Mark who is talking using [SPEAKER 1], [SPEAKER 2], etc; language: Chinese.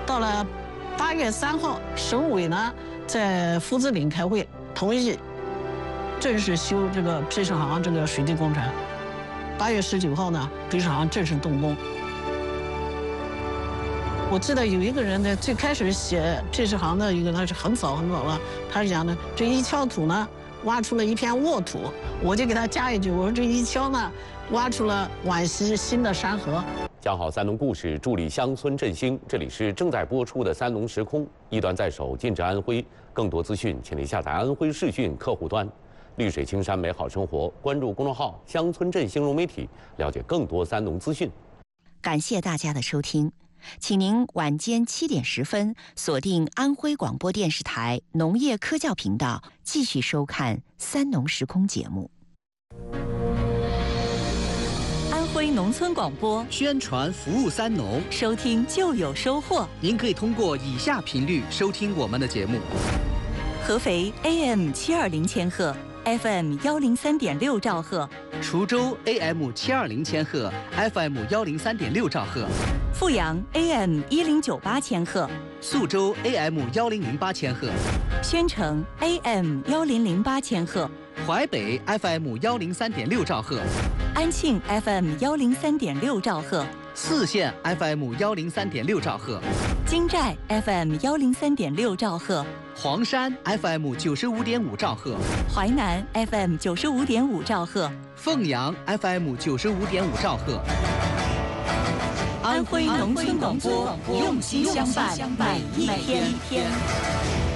[SPEAKER 1] 到了8月3号，省委呢在夫子岭开会，同意正式修这个配水行这个水利工程。8月19号呢，配水行正式动工。我记得有一个人呢，最开始写配水行的一个，那是很早了，他是讲的这一锹土呢，挖出了一片沃土，我就给他加一句，我说这一锹呢，挖出了皖西新的山河。
[SPEAKER 2] 讲好三农故事，助力乡村振兴。这里是正在播出的三农时空，一端在手，尽至安徽。更多资讯，请您下载安徽视讯客户端。绿水青山美好生活，关注公众号“乡村振兴融媒体”，了解更多三农资讯。
[SPEAKER 3] 感谢大家的收听，请您晚间7点10分锁定安徽广播电视台农业科教频道，继续收看三农时空节目。
[SPEAKER 4] 安徽农村广播，
[SPEAKER 5] 宣传服务三农，
[SPEAKER 4] 收听就有收获。
[SPEAKER 5] 您可以通过以下频率收听我们的节目：
[SPEAKER 4] 合肥 AM 720千赫，FM 103.6兆赫；
[SPEAKER 5] 滁州 AM 720千赫，FM 103.6兆赫；
[SPEAKER 4] 阜阳 AM 1098千赫，
[SPEAKER 5] 宿州 AM 1008千赫；
[SPEAKER 4] 宣城 AM 1008千赫，
[SPEAKER 5] 淮北 FM 103.6兆赫，
[SPEAKER 4] 安庆 FM 103.6兆赫，
[SPEAKER 5] 泗县 FM 103.6兆赫，
[SPEAKER 4] 金寨 FM 103.6兆赫，
[SPEAKER 5] 黄山 FM 95.5兆赫，
[SPEAKER 4] 淮南 FM 95.5兆赫，
[SPEAKER 5] 凤阳 FM 95.5兆赫。
[SPEAKER 4] 安徽农村广播，用心相伴每一天。